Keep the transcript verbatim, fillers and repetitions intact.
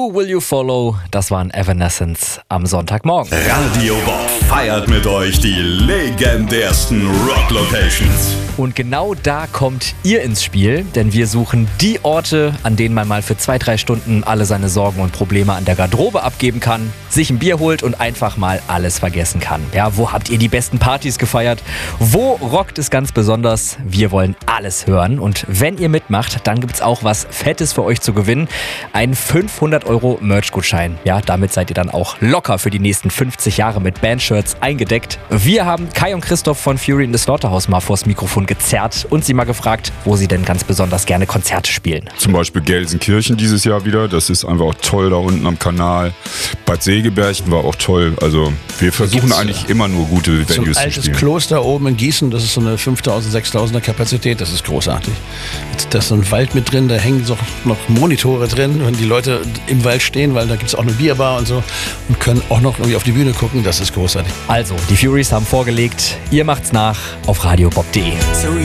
Who Will You Follow? Das waren Evanescence am Sonntagmorgen. Radio Bob feiert mit euch die legendärsten Rock-Locations. Und genau da kommt ihr ins Spiel, denn wir suchen die Orte, an denen man mal für zwei, drei Stunden alle seine Sorgen und Probleme an der Garderobe abgeben kann, sich ein Bier holt und einfach mal alles vergessen kann. Ja, wo habt ihr die besten Partys gefeiert? Wo rockt es ganz besonders? Wir wollen alles hören. Und wenn ihr mitmacht, dann gibt's auch was Fettes für euch zu gewinnen. Ein fünfhundert Euro Merch-Gutschein. Ja, damit seid ihr dann auch locker für die nächsten fünfzig Jahre mit Bandshirts eingedeckt. Wir haben Kai und Christoph von Fury in the Slaughterhouse mal vors Mikrofon gezerrt und sie mal gefragt, wo sie denn ganz besonders gerne Konzerte spielen. Zum Beispiel Gelsenkirchen dieses Jahr wieder. Das ist einfach auch toll da unten am Kanal. Bad Segeberg war auch toll. Also wir versuchen eigentlich immer nur gute Venues zu spielen. So ein altes Kloster oben in Gießen, das ist so eine fünftausend, sechstausender Kapazität. Das ist großartig. Da ist so ein Wald mit drin, da hängen so noch Monitore drin, wenn die Leute im Wald stehen, weil da gibt es auch eine Bierbar und so und können auch noch irgendwie auf die Bühne gucken. Das ist großartig. Also, die Furies haben vorgelegt. Ihr macht's nach auf radio bob punkt de.